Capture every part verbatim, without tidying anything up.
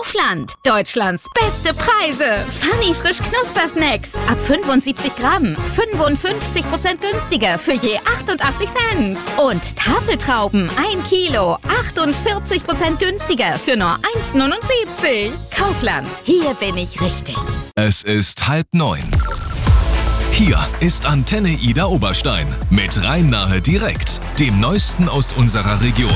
Kaufland. Deutschlands beste Preise. Funny frisch Knuspersnacks. Ab fünfundsiebzig Gramm. fünfundfünfzig Prozent günstiger für je achtundachtzig Cent. Und Tafeltrauben. ein Kilo. achtundvierzig Prozent günstiger für nur eins neunundsiebzig. Kaufland. Hier bin ich richtig. Es ist halb neun. Hier ist Antenne Ida Oberstein mit Rhein-Nahe direkt, dem Neuesten aus unserer Region.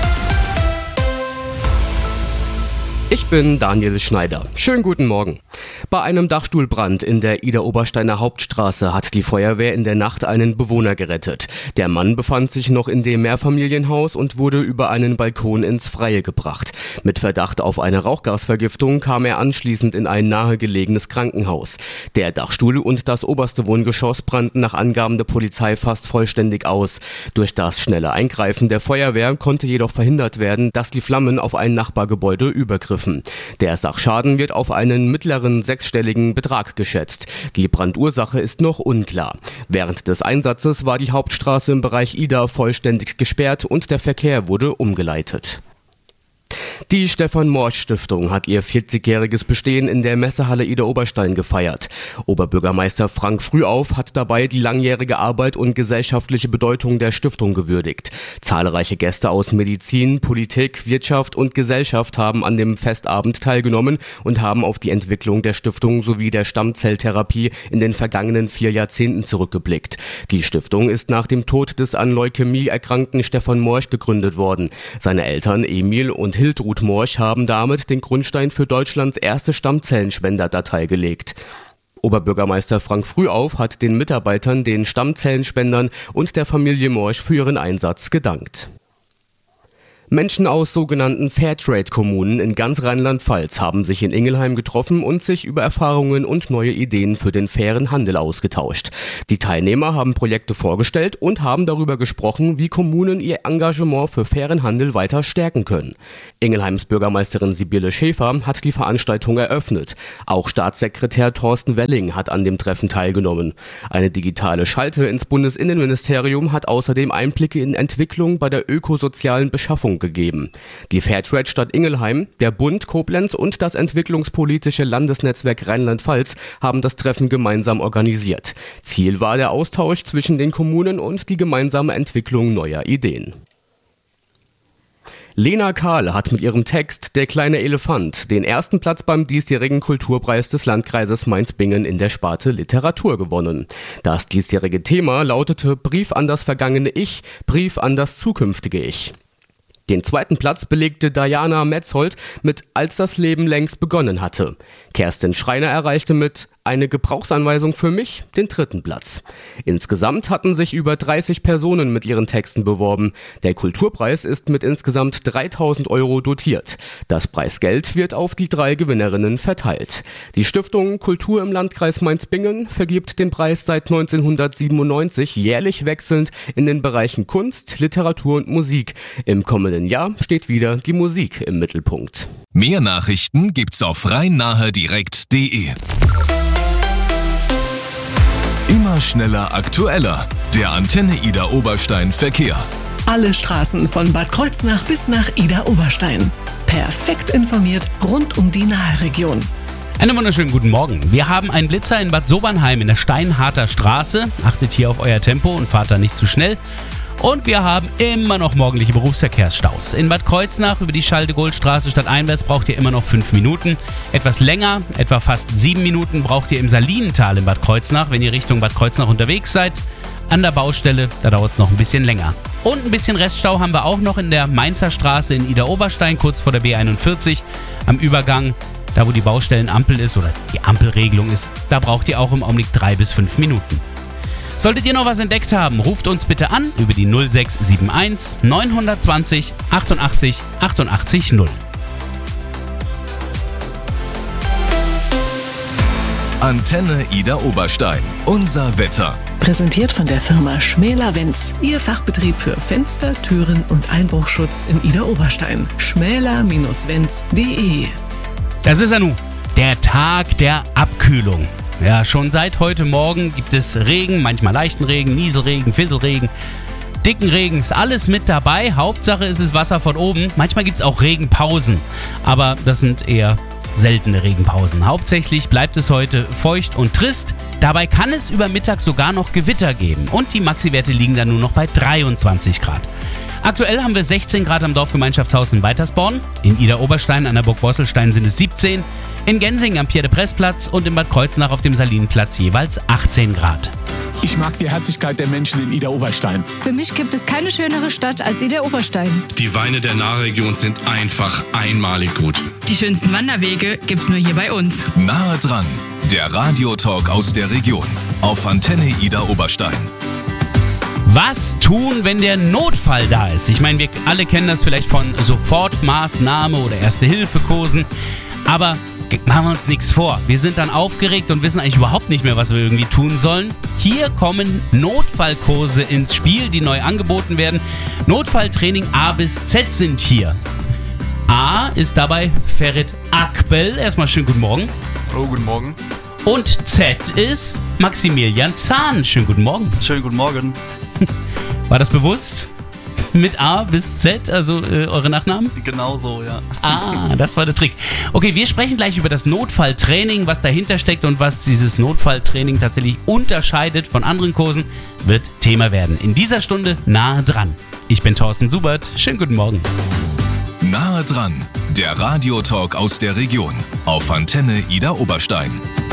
Ich bin Daniel Schneider. Schönen guten Morgen. Bei einem Dachstuhlbrand in der Ida-Obersteiner Hauptstraße hat die Feuerwehr in der Nacht einen Bewohner gerettet. Der Mann befand sich noch in dem Mehrfamilienhaus und wurde über einen Balkon ins Freie gebracht. Mit Verdacht auf eine Rauchgasvergiftung kam er anschließend in ein nahegelegenes Krankenhaus. Der Dachstuhl und das oberste Wohngeschoss brannten nach Angaben der Polizei fast vollständig aus. Durch das schnelle Eingreifen der Feuerwehr konnte jedoch verhindert werden, dass die Flammen auf ein Nachbargebäude übergriffen. Der Sachschaden wird auf einen mittleren sechsstelligen Betrag geschätzt. Die Brandursache ist noch unklar. Während des Einsatzes war die Hauptstraße im Bereich Ida vollständig gesperrt und der Verkehr wurde umgeleitet. Die Stefan-Morsch-Stiftung hat ihr vierzigjähriges Bestehen in der Messehalle Ida Oberstein gefeiert. Oberbürgermeister Frank Frühauf hat dabei die langjährige Arbeit und gesellschaftliche Bedeutung der Stiftung gewürdigt. Zahlreiche Gäste aus Medizin, Politik, Wirtschaft und Gesellschaft haben an dem Festabend teilgenommen und haben auf die Entwicklung der Stiftung sowie der Stammzelltherapie in den vergangenen vier Jahrzehnten zurückgeblickt. Die Stiftung ist nach dem Tod des an Leukämie erkrankten Stefan Morsch gegründet worden. Seine Eltern Emil und Hiltrud Morsch haben damit den Grundstein für Deutschlands erste Stammzellenspenderdatei gelegt. Oberbürgermeister Frank Frühauf hat den Mitarbeitern, den Stammzellenspendern und der Familie Morsch für ihren Einsatz gedankt. Menschen aus sogenannten Fairtrade-Kommunen in ganz Rheinland-Pfalz haben sich in Ingelheim getroffen und sich über Erfahrungen und neue Ideen für den fairen Handel ausgetauscht. Die Teilnehmer haben Projekte vorgestellt und haben darüber gesprochen, wie Kommunen ihr Engagement für fairen Handel weiter stärken können. Ingelheims Bürgermeisterin Sibylle Schäfer hat die Veranstaltung eröffnet. Auch Staatssekretär Thorsten Welling hat an dem Treffen teilgenommen. Eine digitale Schalte ins Bundesinnenministerium hat außerdem Einblicke in Entwicklung bei der ökosozialen Beschaffung gegeben. Die Fairtrade-Stadt Ingelheim, der Bund Koblenz und das entwicklungspolitische Landesnetzwerk Rheinland-Pfalz haben das Treffen gemeinsam organisiert. Ziel war der Austausch zwischen den Kommunen und die gemeinsame Entwicklung neuer Ideen. Lena Kahl hat mit ihrem Text Der kleine Elefant den ersten Platz beim diesjährigen Kulturpreis des Landkreises Mainz-Bingen in der Sparte Literatur gewonnen. Das diesjährige Thema lautete Brief an das vergangene Ich, Brief an das zukünftige Ich. Den zweiten Platz belegte Diana Metzold mit Als das Leben längst begonnen hatte. Kerstin Schreiner erreichte mit Eine Gebrauchsanweisung für mich den dritten Platz. Insgesamt hatten sich über dreißig Personen mit ihren Texten beworben. Der Kulturpreis ist mit insgesamt dreitausend Euro dotiert. Das Preisgeld wird auf die drei Gewinnerinnen verteilt. Die Stiftung Kultur im Landkreis Mainz-Bingen vergibt den Preis seit neunzehnhundertsiebenundneunzig jährlich wechselnd in den Bereichen Kunst, Literatur und Musik. Im kommenden Jahr steht wieder die Musik im Mittelpunkt. Mehr Nachrichten gibt's auf rhein-nahe direkt punkt de. Immer schneller, aktueller. Der Antenne Ida Oberstein Verkehr. Alle Straßen von Bad Kreuznach bis nach Ida Oberstein. Perfekt informiert rund um die Naheregion. Einen wunderschönen guten Morgen. Wir haben einen Blitzer in Bad Sobernheim in der Steinharter Straße. Achtet hier auf euer Tempo und fahrt da nicht zu schnell. Und wir haben immer noch morgendliche Berufsverkehrsstaus. In Bad Kreuznach über die Schalde-Gold-Straße stadteinwärts braucht ihr immer noch fünf Minuten. Etwas länger, etwa fast sieben Minuten braucht ihr im Salinental in Bad Kreuznach, wenn ihr Richtung Bad Kreuznach unterwegs seid. An der Baustelle, da dauert es noch ein bisschen länger. Und ein bisschen Reststau haben wir auch noch in der Mainzer Straße in Ida Oberstein, kurz vor der B einundvierzig, am Übergang. Da wo die Baustellenampel ist oder die Ampelregelung ist, da braucht ihr auch im Augenblick drei bis fünf Minuten. Solltet ihr noch was entdeckt haben, ruft uns bitte an über die null sechs sieben eins neun zwei null achtundachtzig achtundachtzig null. Antenne Ida Oberstein. Unser Wetter. Präsentiert von der Firma Schmäler-Wenz. Ihr Fachbetrieb für Fenster, Türen und Einbruchschutz in Ida Oberstein. schmäler Bindestrich wenz punkt de. Das ist ja nun der Tag der Abkühlung. Ja, schon seit heute Morgen gibt es Regen, manchmal leichten Regen, Nieselregen, Fisselregen. dicken Regens, alles mit dabei. Hauptsache ist es Wasser von oben. Manchmal gibt es auch Regenpausen, aber das sind eher seltene Regenpausen. Hauptsächlich bleibt es heute feucht und trist. Dabei kann es über Mittag sogar noch Gewitter geben und die Maxi-Werte liegen dann nur noch bei dreiundzwanzig Grad. Aktuell haben wir sechzehn Grad am Dorfgemeinschaftshaus in Weitersborn. In Idar-Oberstein an der Burg Bosselstein sind es siebzehn. In Gensing am Pierre-de-Presse-Platz und in Bad Kreuznach auf dem Salinenplatz jeweils achtzehn Grad. Ich mag die Herzlichkeit der Menschen in Idar-Oberstein. Für mich gibt es keine schönere Stadt als Idar-Oberstein. Die Weine der Nahregion sind einfach einmalig gut. Die schönsten Wanderwege gibt's nur hier bei uns. Nahe dran, der Radiotalk aus der Region auf Antenne Idar-Oberstein. Was tun, wenn der Notfall da ist? Ich meine, wir alle kennen das vielleicht von Sofortmaßnahme oder Erste-Hilfe-Kursen, aber machen wir uns nichts vor. Wir sind dann aufgeregt und wissen eigentlich überhaupt nicht mehr, was wir irgendwie tun sollen. Hier kommen Notfallkurse ins Spiel, die neu angeboten werden. Notfalltraining A bis Z sind hier. A ist dabei Ferit Akbel. Erstmal schönen guten Morgen. Hallo, guten Morgen. Und Z ist Maximilian Zahn. Schönen guten Morgen. Schönen guten Morgen. War das bewusst? Mit A bis Z, also äh, eure Nachnamen? Genau so, ja. Ah, das war der Trick. Okay, wir sprechen gleich über das Notfalltraining, was dahinter steckt und was dieses Notfalltraining tatsächlich unterscheidet von anderen Kursen, wird Thema werden. In dieser Stunde nahe dran. Ich bin Thorsten Subert. Schönen guten Morgen. Nahe dran, der Radiotalk aus der Region auf Antenne Idar-Oberstein.